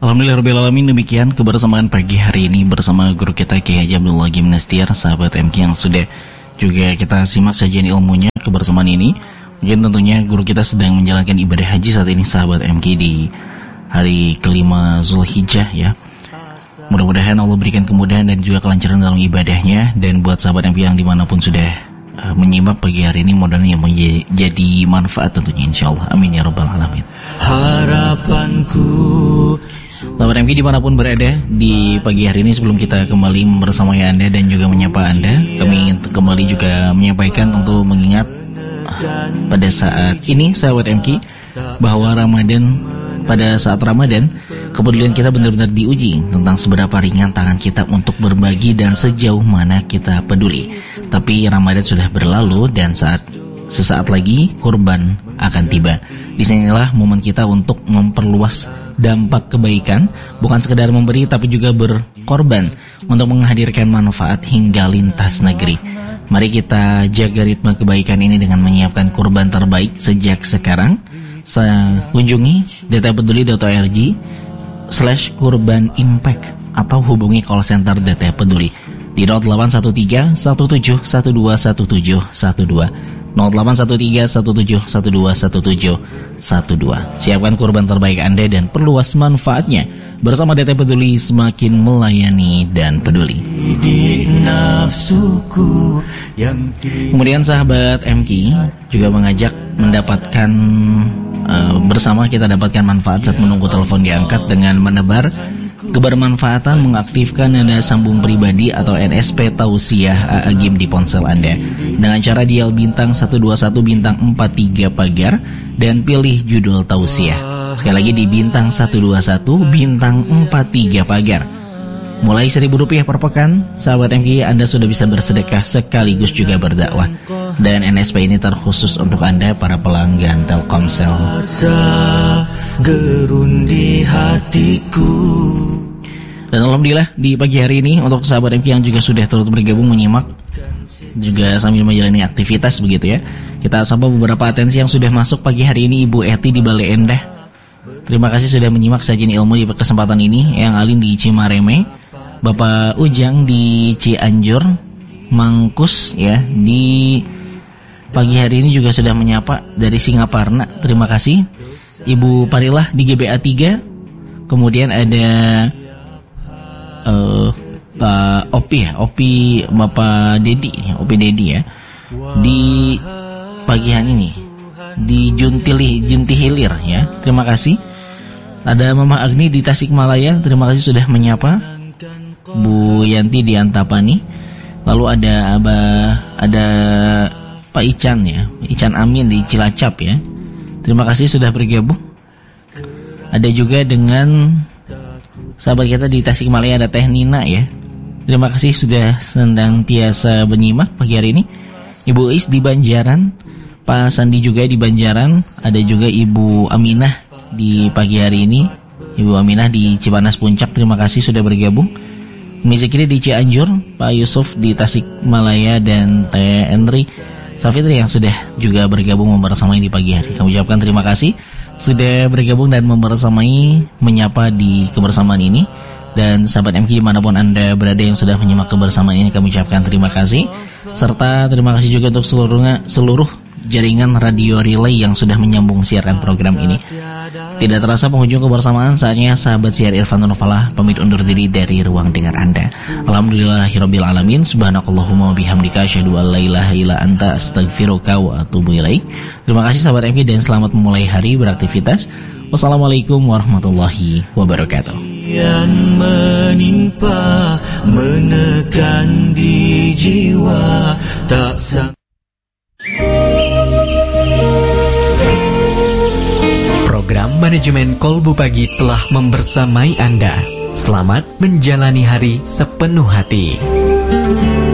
Alhamdulillahirrahmanirrahim, demikian kebersamaan pagi hari ini bersama guru kita Kiai Haji Abdul Ghani Nastiar, sahabat MK yang sudah juga kita simak sajian ilmunya kebersamaan ini. Mungkin tentunya guru kita sedang menjalankan ibadah haji saat ini, sahabat MK, di hari kelima Zulhijjah ya. Mudah-mudahan Allah berikan kemudahan dan juga kelancaran dalam ibadahnya. Dan buat sahabat MK yang dimanapun sudah menyimak pagi hari ini, mudah-mudahan yang menjadi manfaat tentunya, insyaallah. Amin ya rabbal alamin. Harapanku Sahabat MK dimanapun berada di pagi hari ini, sebelum kita kembali bersamai Anda dan juga menyapa Anda, kami kembali juga menyampaikan untuk mengingat pada saat ini sahabat MK bahwa pada saat Ramadan kepedulian kita benar-benar diuji tentang seberapa ringan tangan kita untuk berbagi dan sejauh mana kita peduli. Tapi Ramadan sudah berlalu dan sesaat lagi kurban akan tiba. Disinilah momen kita untuk memperluas dampak kebaikan, bukan sekedar memberi tapi juga berkorban untuk menghadirkan manfaat hingga lintas negeri. Mari kita jaga ritme kebaikan ini dengan menyiapkan kurban terbaik sejak sekarang. Kunjungi dtpeduli.org/kurban impact atau hubungi call center DT Peduli di 0813 1712 1712 0813 1712 1712. Siapkan kurban terbaik Anda dan perluas manfaatnya. Bersama DT Peduli, semakin melayani dan peduli. Kemudian sahabat MK juga mengajak mendapatkan bersama kita dapatkan manfaat saat menunggu telepon diangkat dengan menebar kebermanfaatan mengaktifkan nada sambung pribadi atau NSP tausiah AAGIM di ponsel Anda dengan cara dial bintang 121 bintang 43 pagar dan pilih judul tausiah. Sekali lagi di bintang 121 bintang 43 pagar. Mulai Rp1.000 per pekan, sahabat MK, Anda sudah bisa bersedekah sekaligus juga berdakwah. Dan NSP ini terkhusus untuk Anda para pelanggan Telkomsel. Gerundi hatiku. Dan alhamdulillah di pagi hari ini untuk sahabat MK yang juga sudah turut bergabung menyimak juga sambil menjalani aktivitas begitu ya. Kita sapa beberapa atensi yang sudah masuk pagi hari ini. Ibu Eti di Bale Endah, terima kasih sudah menyimak sajian ilmu di kesempatan ini. Yang Alin di Cimareme, Bapak Ujang di Cianjur, Mangkus ya di pagi hari ini juga sudah menyapa dari Singaparna. Terima kasih. Ibu Parilah di GBA 3. Kemudian ada Pak Opi ya, Bapak Dedi ya di pagi hari ini di Junti Hilir ya. Terima kasih. Ada Mama Agni di Tasikmalaya, terima kasih sudah menyapa. Bu Yanti di Antapani. Lalu ada Pak Ican ya, Ican Amin di Cilacap ya. Terima kasih sudah bergabung. Ada juga dengan sahabat kita di Tasikmalaya, ada Teh Nina ya. Terima kasih sudah senantiasa menyimak pagi hari ini. Ibu Is di Banjaran, Pak Sandi juga di Banjaran, ada juga Ibu Aminah di pagi hari ini. Ibu Aminah di Cipanas Puncak, terima kasih sudah bergabung. Mizikri di Cianjur, Pak Yusuf di Tasikmalaya, dan Teh Henry Safitri yang sudah juga bergabung membersamai di pagi hari. Kami ucapkan terima kasih sudah bergabung dan membersamai menyapa di kebersamaan ini. Dan sahabat MK dimanapun Anda berada yang sudah menyimak kebersamaan ini, kami ucapkan terima kasih. Serta terima kasih juga untuk seluruh jaringan radio relay yang sudah menyambung siaran program ini. Tidak terasa penghujung kebersamaan, saatnya sahabat siar Irfan Nufalah pamit undur diri dari ruang dengar Anda. Alhamdulillahirabbil alamin, subhanakallahumma bihamdika asyhadu an la ilaha illa anta astaghfiruka wa atubu ilaik. Terima kasih sahabat MK dan selamat memulai hari beraktivitas. Wassalamualaikum warahmatullahi wabarakatuh. Yang menimpa menekan di jiwa tak sang. Program Manajemen Kolbu Pagi telah membersamai Anda. Selamat menjalani hari sepenuh hati.